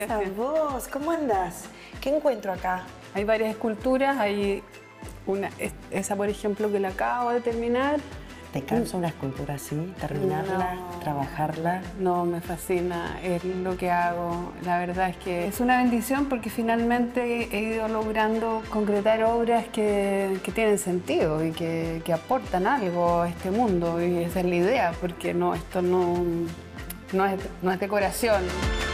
A vos, ¿cómo andás? ¿Qué encuentro acá? Hay varias esculturas, hay esa por ejemplo que la acabo de terminar. ¿Te cansa una escultura así? ¿Terminarla? No. ¿Trabajarla? No, me fascina, es lo que hago. La verdad es que es una bendición porque finalmente he ido logrando concretar obras que tienen sentido y que aportan algo a este mundo, y esa es la idea, porque no, esto no es decoración.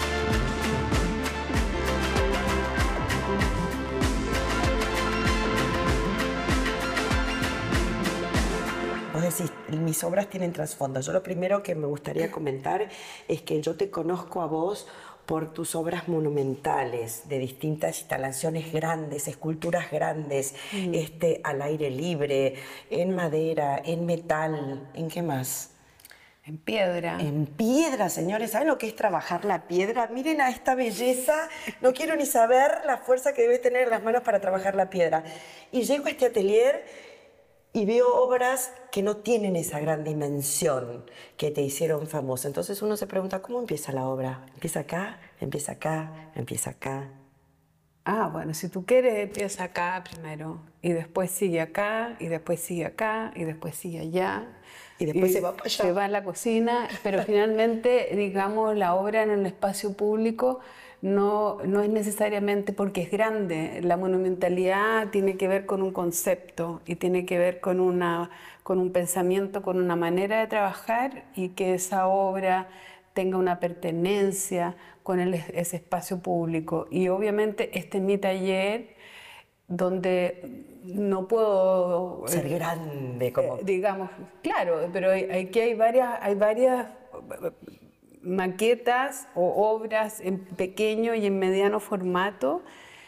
Vos decís, mis obras tienen trasfondo. Yo lo primero que me gustaría comentar es que yo te conozco a vos por tus obras monumentales, de distintas instalaciones grandes, esculturas grandes, al aire libre, en madera, en metal, ¿en qué más? En piedra. En piedra, señores. ¿Saben lo que es trabajar la piedra? Miren a esta belleza. No quiero ni saber la fuerza que debes tener en las manos para trabajar la piedra. Y llego a este atelier y veo obras que no tienen esa gran dimensión que te hicieron famosa. Entonces uno se pregunta, ¿cómo empieza la obra? ¿Empieza acá? ¿Empieza acá? ¿Empieza acá? Ah, bueno, si tú quieres, empieza acá primero, y después sigue acá, y después sigue acá, y después sigue allá. Y después se va para allá. Se va a la cocina, pero finalmente, digamos, la obra en el espacio público no es necesariamente porque es grande. La monumentalidad tiene que ver con un concepto y tiene que ver con un pensamiento, con una manera de trabajar, y que esa obra tenga una pertenencia con ese espacio público. Y obviamente este es mi taller, donde no puedo Ser grande, como... digamos, claro, pero aquí hay varias maquetas o obras en pequeño y en mediano formato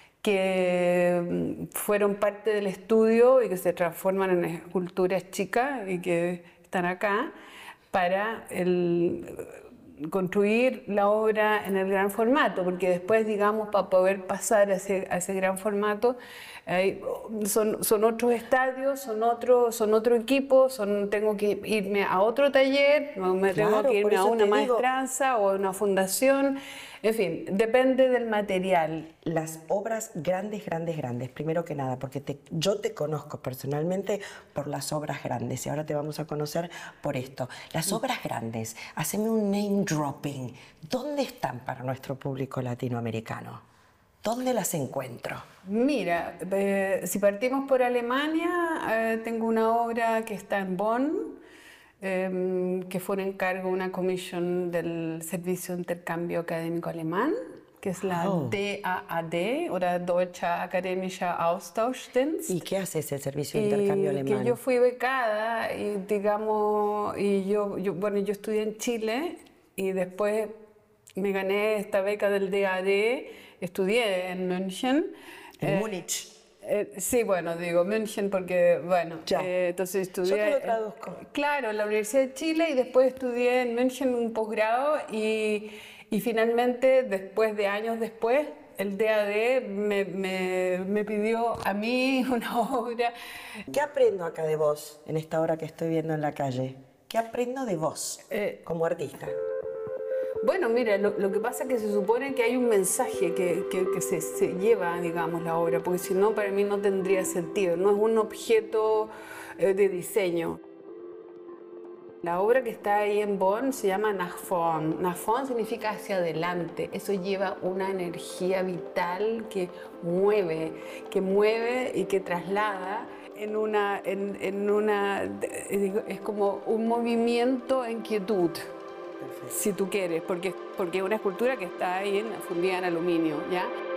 que fueron parte del estudio y que se transforman en esculturas chicas y que están acá para construir la obra en el gran formato, porque después, digamos, para poder pasar a ese gran formato, son otros estadios, son otro equipo, tengo que irme a otro taller, tengo que irme a una maestranza o a una fundación, en fin, depende del material. Las obras grandes, primero que nada, porque yo te conozco personalmente por las obras grandes y ahora te vamos a conocer por esto. Las obras grandes, haceme un name dropping. ¿Dónde están para nuestro público latinoamericano? ¿Dónde las encuentro? Mira, si partimos por Alemania, tengo una obra que está en Bonn, que fue un encargo, una comisión del Servicio de Intercambio Académico Alemán, que es la DAAD, o Deutsche Akademische Austauschdienst. ¿Y qué hace ese Servicio de Intercambio Alemán? Que yo fui becada y, digamos, yo estudié en Chile y después me gané esta beca del DAAD, estudié en München. En Múnich. Sí, bueno, digo München porque, bueno, entonces estudié... Yo te lo traduzco. Claro, en la Universidad de Chile, y después estudié en München un posgrado y finalmente, después de años después, el DAD me pidió a mí una obra. ¿Qué aprendo acá de vos en esta obra que estoy viendo en la calle? ¿Qué aprendo de vos como artista? Bueno, mira, lo que pasa es que se supone que hay un mensaje que se lleva, digamos, la obra, porque si no, para mí no tendría sentido. No es un objeto de diseño. La obra que está ahí en Bonn se llama Nach vorn. Nach vorn significa hacia adelante. Eso lleva una energía vital que mueve y que traslada es como un movimiento en quietud. Si tú quieres, porque es una escultura que está ahí fundida en aluminio, ¿ya?